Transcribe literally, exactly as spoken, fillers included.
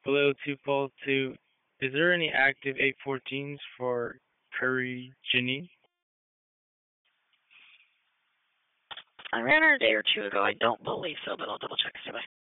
Hello, two Paul two. Is there any active eight fourteens for Curry Ginny? I ran her a day or two ago. I don't believe so, but I'll double check. Bye.